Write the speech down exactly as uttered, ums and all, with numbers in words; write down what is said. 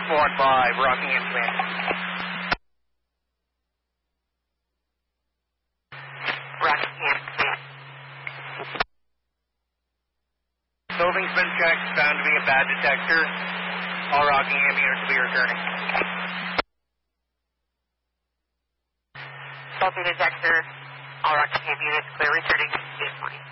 four one five, Rockingham Command. Rockingham Command. Building's been checked, found to be a bad detector. All Rockingham units will be returning. Faulty detector. All Rockingham units clear returning.